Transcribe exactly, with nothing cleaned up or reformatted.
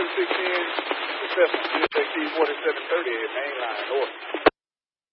thirty-six ten, reception, U S A T forty-seven thirty, mainline, north.